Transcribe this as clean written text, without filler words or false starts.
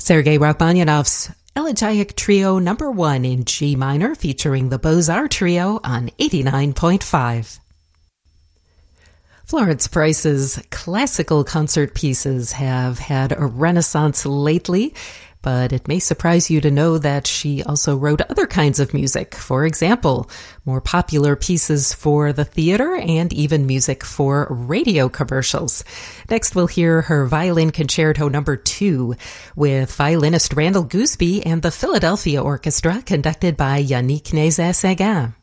Sergei Rachmaninoff's Elegiac Trio No. 1 in G minor featuring the Beaux-Arts Trio on 89.5. Florence Price's classical concert pieces have had a renaissance lately, but it may surprise you to know that she also wrote other kinds of music. For example, more popular pieces for the theater and even music for radio commercials. Next, we'll hear her Violin Concerto No. 2 with violinist Randall Gooseby and the Philadelphia Orchestra conducted by Yannick Nézet-Séguin.